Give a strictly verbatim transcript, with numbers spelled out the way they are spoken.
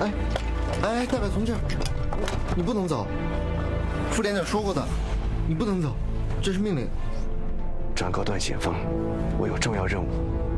哎，哎，代表同志，你不能走。副连长说过的，你不能走，这是命令。 张高端前锋，我有重要任务，